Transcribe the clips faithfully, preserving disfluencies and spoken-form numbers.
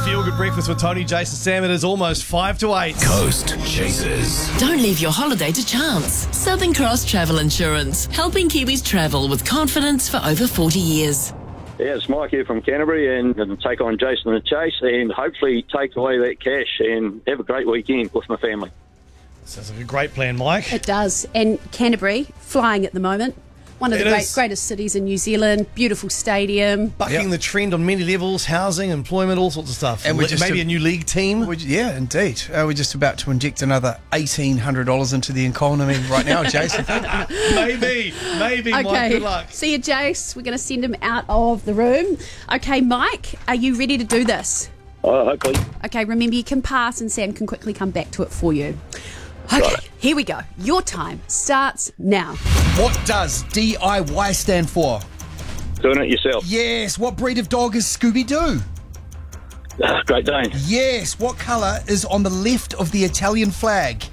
Feel Good Breakfast with Tony, Jason, Sam. It is almost five to eight. Coast Chasers. Don't leave your holiday to chance. Southern Cross Travel Insurance, helping Kiwis travel with confidence for over forty years. Yeah, it's Mike here from Canterbury, and, and take on Jason and Chase and hopefully take away that cash and have a great weekend with my family. Sounds like a great plan, Mike. It does. And Canterbury, flying at the moment. One of It the great, is. greatest cities in New Zealand. Beautiful stadium. Bucking Yep. the trend on many levels, housing, employment, all sorts of stuff. And we're Le- just maybe a- a new league team. We- Yeah, indeed. Uh, we're just about to inject another eighteen hundred dollars into the economy right now, Jason. maybe, maybe, Mike. Okay. Good luck. See you, Jace. We're going to send him out of the room. Okay, Mike, are you ready to do this? Oh, hopefully. Okay, remember you can pass and Sam can quickly come back to it for you. Okay, here we go. Your time starts now. What does D I Y stand for? Doing it yourself. Yes. What breed of dog is Scooby-Doo? Ah, Great Dane. Yes. What colour is on the left of the Italian flag?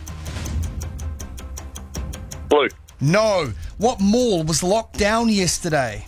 Blue. No. What mall was locked down yesterday?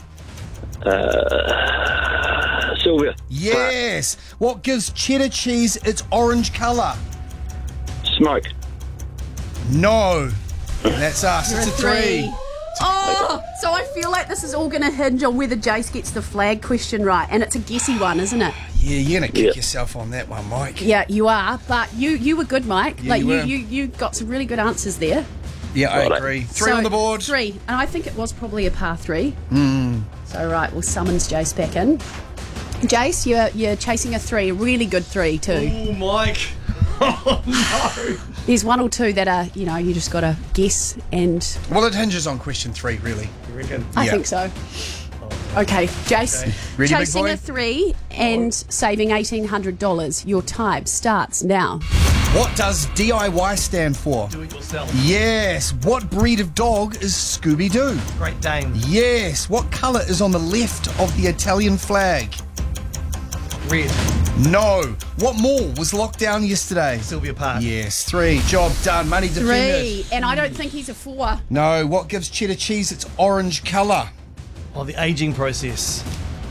Uh, Sylvia. Yes. What gives cheddar cheese its orange colour? Smoke. No. And that's us. It's a three. Oh, so I feel like this is all going to hinge on whether Jace gets the flag question right, and it's a guessy one, isn't it? Yeah, you're going to kick Yeah. yourself on that one, Mike. Yeah, you are, but you you were good, Mike. Yeah, like you you, were. you you got some really good answers there. Yeah, I Righto. agree. Three So, on the board. Three, and I think it was probably a par three. Mm. So right, we'll summons Jace back in. Jace, you're you're chasing a three, a really good three too. Oh, Mike. Oh, no. There's one or two that are, you know, you just got to guess, and Well, it hinges on question three, really. You reckon? I Yeah. think so. Okay, Jace, Okay. Ready, big chasing boy? a three and saving eighteen hundred dollars. Your time starts now. What does D I Y stand for? Do it yourself. Yes. What breed of dog is Scooby-Doo? Great Dane. Yes. What colour is on the left of the Italian flag? Red. No. What mall was locked down yesterday? Sylvia Park. Yes. Three. Job done. Money defended. Three, and I don't think he's a four. No. What gives cheddar cheese its orange colour? Oh, the aging process.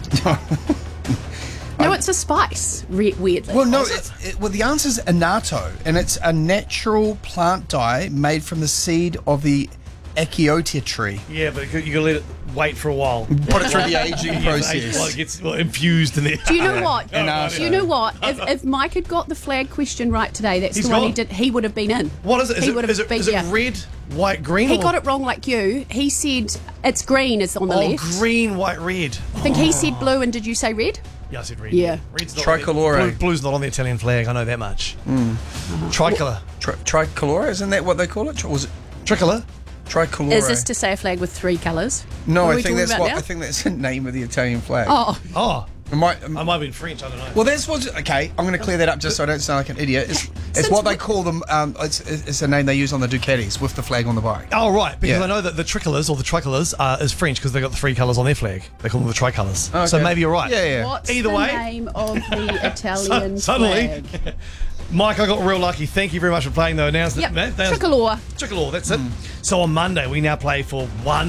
No, it's a spice. Re- weirdly. Well, no. It, it, well, the answer's annatto, and it's a natural plant dye made from the seed of the Achiotea tree. Yeah, but you gotta let it wait for a while. Put it through the aging Yeah, the age- process. Well, it gets well, infused in there. Do you know what? Annatto. Do you know what? If, if Mike had got the flag question right today, that's He's the one he gone. did. He would have been in. What is it? Is, He it, would have is, it, beat is it you. red, white, green? He or- got it wrong like you. He said it's green is on the Oh, left. green, white, red. I think he said blue, and did you say red? Yeah, I said red. Yeah. Red's not Tricolore. On the, blue, blue's not on the Italian flag. I know that much. Tricolour. Tri- tricolore, isn't that what they call it? Tri- was it Tricolour. tricolore? Is this to say a flag with three colours? no, What are I we think talking that's about what now? I think that's the name of the Italian flag. Oh, Oh, It might- I might have been French. I don't know. well, that's what. Okay, I'm going to clear that up just so I don't sound like an idiot. It's, it's Since what they we- call them. Um, it's, it's a name they use on the Ducatis with the flag on the bike. Oh, right, because Yeah. I know that the tricolours or the tricolours uh, is French because they got the three colours on their flag. They call them the tricolours. Okay. So maybe you're right. Yeah, yeah. what's Either the way. name of the Italian Suddenly, flag? Mike, I got real lucky. Thank you very much for playing, though. Now, Yep, now, tricolore. Tricolore, that's it. So on Monday, we now play for one.